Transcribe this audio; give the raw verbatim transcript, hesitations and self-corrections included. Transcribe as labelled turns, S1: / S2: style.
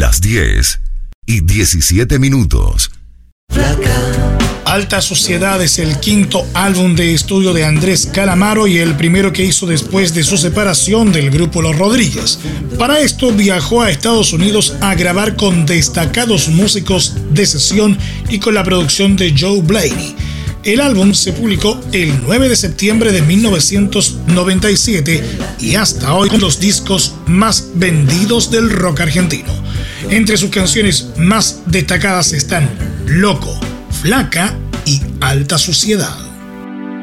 S1: Las diez y diecisiete minutos.
S2: Alta Sociedad es el quinto álbum de estudio de Andrés Calamaro y el primero que hizo después de su separación del grupo Los Rodríguez. Para esto viajó a Estados Unidos a grabar con destacados músicos de sesión y con la producción de Joe Blaney. El álbum se publicó el nueve de septiembre de mil novecientos noventa y siete y hasta hoy son los discos más vendidos del rock argentino. Entre sus canciones más destacadas están Loco, Flaca y Alta Sociedad.